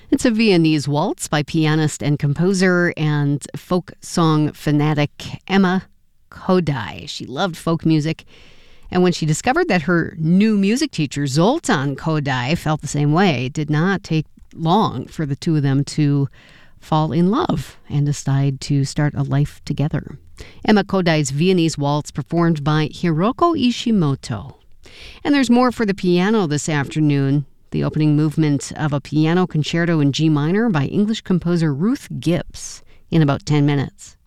It's a Viennese waltz by pianist and composer and folk song fanatic Emma Kodai. She loved folk music, and when she discovered that her new music teacher, Zoltan Kodai, felt the same way, it did not take long for the two of them to fall in love and decide to start a life together. Emma Kodai's Viennese waltz performed by Hiroko Ishimoto. And there's more for the piano this afternoon. The opening movement of a piano concerto in G minor by English composer Ruth Gibbs in about 10 minutes.